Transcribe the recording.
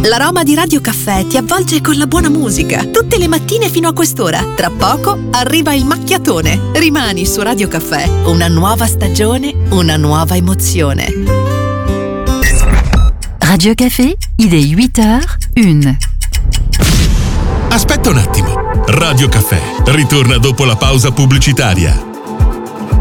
L'aroma di Radio Caffè ti avvolge con la buona musica. Tutte le mattine fino a quest'ora. Tra poco arriva il macchiatone. Rimani su Radio Caffè. Una nuova stagione, una nuova emozione. Radio Café, il est 8h01. Aspetta un attimo. Radio Caffè ritorna dopo la pausa pubblicitaria.